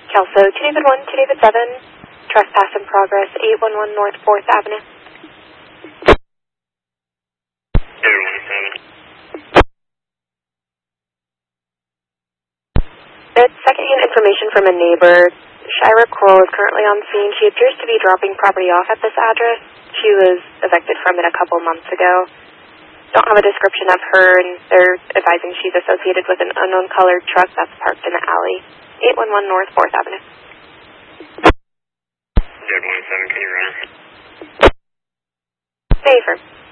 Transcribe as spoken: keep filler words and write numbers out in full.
Kelso, two David one, two David seven, trespass in progress, eight one one North fourth Avenue. David one seven. It's secondhand information from a neighbor. Shira Kroll is currently on scene. She appears to be dropping property off at this address. She was evicted from it a couple months ago. Don't have a description of her, and they're advising she's associated with an unknown colored truck that's parked in the alley. eight one one North fourth Avenue. David one seven, can you run? Stay firm.